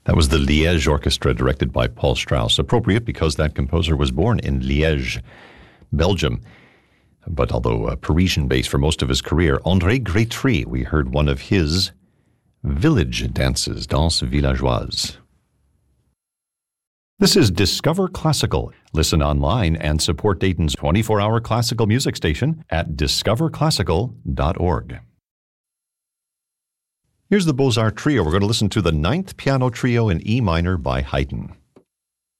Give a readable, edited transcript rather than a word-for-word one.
That was the Liège Orchestra, directed by Paul Strauss. Appropriate because that composer was born in Liège, Belgium. But although Parisian-based for most of his career, André Grétry, we heard one of his village dances, Danse Villageoise. This is Discover Classical. Listen online and support Dayton's 24-hour classical music station at discoverclassical.org. Here's the Beaux-Arts Trio. We're going to listen to the 9th Piano Trio in E minor by Haydn.